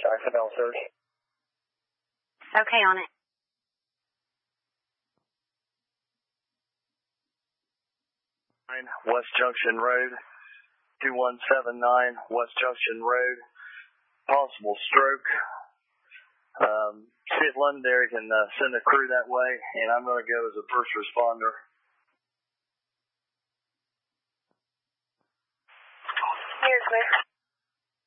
Jacksonville search. Okay, on it. West Junction Road, 2179 West Junction Road. Possible stroke. See if Londonderry can send a crew that way, and I'm going to go as a first responder. Here's Miss.